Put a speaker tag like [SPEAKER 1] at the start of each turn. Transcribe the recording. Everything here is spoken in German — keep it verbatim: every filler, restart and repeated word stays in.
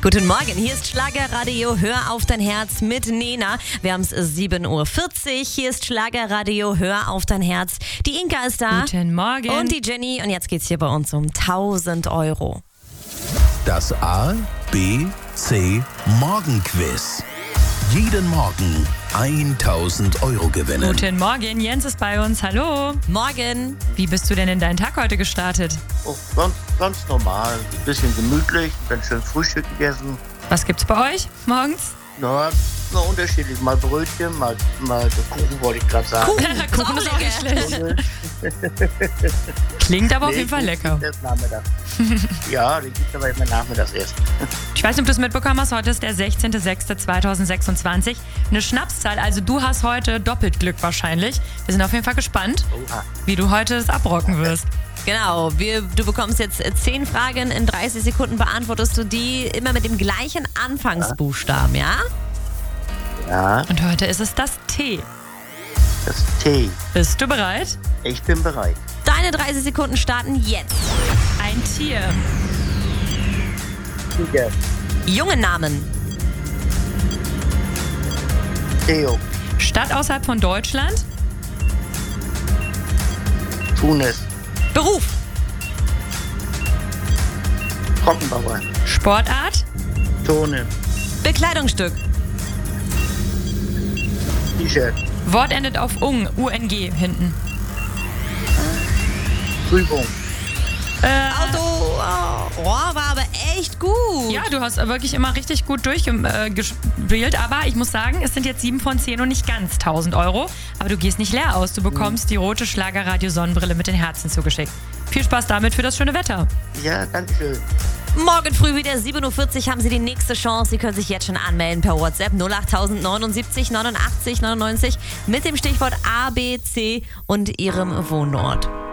[SPEAKER 1] Guten Morgen, hier ist Schlagerradio, hör auf dein Herz mit Nena. Wir haben es sieben Uhr vierzig, hier ist Schlagerradio, hör auf dein Herz. Die Inka ist da.
[SPEAKER 2] Guten Morgen.
[SPEAKER 1] Und die Jenny und jetzt geht's hier bei uns um tausend Euro.
[SPEAKER 3] Das A, B, C Morgenquiz. Jeden Morgen tausend Euro gewinnen.
[SPEAKER 2] Guten Morgen, Jens ist bei uns. Hallo.
[SPEAKER 1] Morgen.
[SPEAKER 2] Wie bist du denn in deinen Tag heute gestartet?
[SPEAKER 4] Oh, ganz, ganz normal. Ein bisschen gemütlich, dann schön Frühstück gegessen.
[SPEAKER 2] Was gibt's bei euch morgens?
[SPEAKER 4] Na, na unterschiedlich. Mal Brötchen, mal, mal Kuchen, wollte ich gerade sagen.
[SPEAKER 2] Kuchen ist auch nicht schlecht. Klingt aber auf
[SPEAKER 4] Nee,
[SPEAKER 2] jeden Fall
[SPEAKER 4] Kuchen
[SPEAKER 2] lecker.
[SPEAKER 4] gibt es nachmittags. Ja, den gibt es aber immer nachmittags erst.
[SPEAKER 2] Ich weiß nicht, ob du es mitbekommen hast, heute ist der sechzehnter sechster zweitausendsechsundzwanzig. Eine Schnapszahl, also du hast heute doppelt Glück wahrscheinlich. Wir sind auf jeden Fall gespannt,
[SPEAKER 4] Oha.
[SPEAKER 2] wie du heute das abrocken wirst.
[SPEAKER 1] Genau, wir, du bekommst jetzt zehn Fragen, in dreißig Sekunden beantwortest du die immer mit dem gleichen Anfangsbuchstaben, ja?
[SPEAKER 4] Ja,
[SPEAKER 2] Und heute ist es das T.
[SPEAKER 4] das Tee.
[SPEAKER 2] Bist du bereit?
[SPEAKER 4] Ich bin bereit.
[SPEAKER 1] Deine dreißig Sekunden starten jetzt.
[SPEAKER 2] Ein Tier.
[SPEAKER 4] Tiger.
[SPEAKER 1] Junge Namen.
[SPEAKER 4] Theo.
[SPEAKER 2] Stadt außerhalb von Deutschland.
[SPEAKER 4] Tunis.
[SPEAKER 1] Beruf.
[SPEAKER 4] Trockenbauer.
[SPEAKER 2] Sportart.
[SPEAKER 4] Turnen.
[SPEAKER 1] Bekleidungsstück.
[SPEAKER 4] T-Shirt.
[SPEAKER 2] Wort endet auf ung, U N G hinten.
[SPEAKER 4] Prüfung.
[SPEAKER 2] Äh,
[SPEAKER 1] Auto. Oh, war aber echt gut.
[SPEAKER 2] Ja, du hast wirklich immer richtig gut durchgespielt, aber ich muss sagen, es sind jetzt sieben von zehn und nicht ganz tausend Euro. Aber du gehst nicht leer aus, du bekommst die rote Schlagerradio-Sonnenbrille mit den Herzen zugeschickt. Viel Spaß damit für das schöne Wetter.
[SPEAKER 4] Ja, danke schön.
[SPEAKER 1] Morgen früh wieder sieben Uhr vierzig haben Sie die nächste Chance. Sie können sich jetzt schon anmelden per WhatsApp null acht neun sieben neun neunundachtzig neunundneunzig mit dem Stichwort A B C und Ihrem Wohnort.